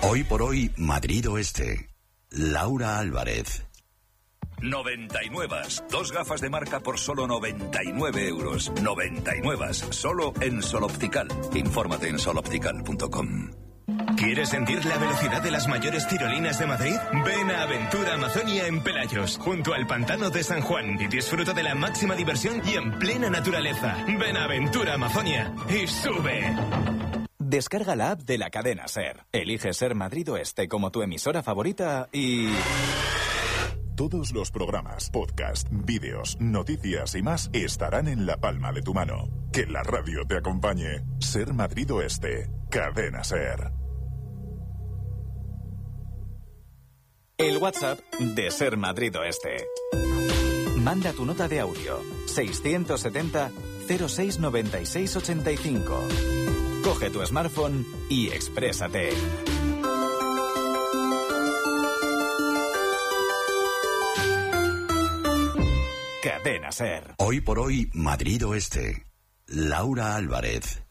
Hoy por hoy, Madrid Oeste. Laura Álvarez. 99. 2 gafas de marca por solo 99 euros. 99. Solo en Sol Optical. Infórmate en soloptical.com. ¿Quieres sentir la velocidad de las mayores tirolinas de Madrid? Ven a Aventura Amazonia en Pelayos, junto al pantano de San Juan, y disfruta de la máxima diversión y en plena naturaleza. Ven a Aventura Amazonia y sube. Descarga la app de la cadena SER. Elige Ser Madrid Oeste como tu emisora favorita y... Todos los programas, podcast, vídeos, noticias y más estarán en la palma de tu mano. Que la radio te acompañe. Ser Madrid Oeste. Cadena SER. El WhatsApp de Ser Madrid Oeste. Manda tu nota de audio. 670 06 96 85. Coge tu smartphone y exprésate. Cadena SER. Hoy por hoy, Madrid Oeste. Laura Álvarez.